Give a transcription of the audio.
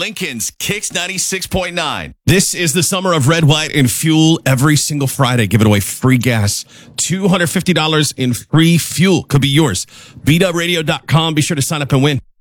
Lincoln's Kicks 96.9. This is the summer of red, white, and fuel. Every single Friday, giving away free gas. $250 in free fuel could be yours. BeatUpRadio.com. Be sure to sign up and win.